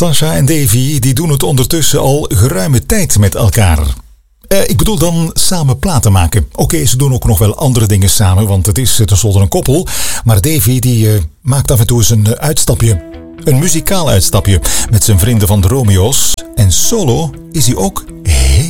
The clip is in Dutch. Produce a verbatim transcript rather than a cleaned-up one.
Sasha en Davy die doen het ondertussen al geruime tijd met elkaar. Uh, ik bedoel dan samen platen maken. Oké, okay, ze doen ook nog wel andere dingen samen, want het is tenslotte een koppel. Maar Davy die uh, maakt af en toe eens een uh, uitstapje. Een muzikaal uitstapje met zijn vrienden van de Romeo's. En solo is hij ook